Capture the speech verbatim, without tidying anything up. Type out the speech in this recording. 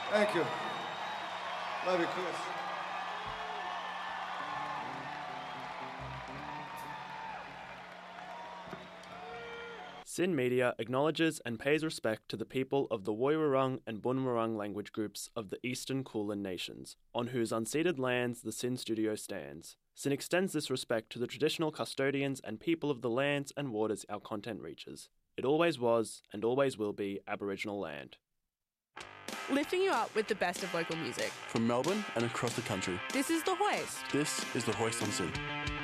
Thank you. Love you, Chris. SYN Media acknowledges and pays respect to the people of the Woiwurrung and Bunurong language groups of the Eastern Kulin Nations, on whose unceded lands the SYN studio stands. SYN extends this respect to the traditional custodians and people of the lands and waters our content reaches. It always was, and always will be, Aboriginal land. Lifting you up with the best of local music. From Melbourne and across the country. This is The Hoist. This is The Hoist on SYN.